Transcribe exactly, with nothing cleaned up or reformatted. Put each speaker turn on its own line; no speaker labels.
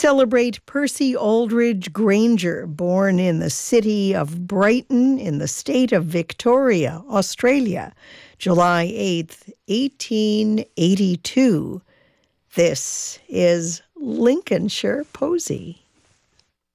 celebrate Percy Aldridge Granger, born in the city of Brighton in the state of Victoria, Australia, July eighth, eighteen eighty-two. This is Lincolnshire Posy.